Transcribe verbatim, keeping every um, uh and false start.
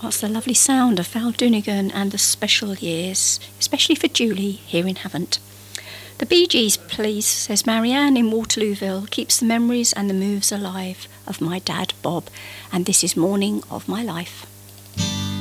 What's the lovely sound of Val Doonigan and the Special Years, especially for Julie here in Havant. The Bee Gees, please, says Marianne in Waterlooville, keeps the memories and the moves alive of my dad, Bob, and this is Morning of My Life.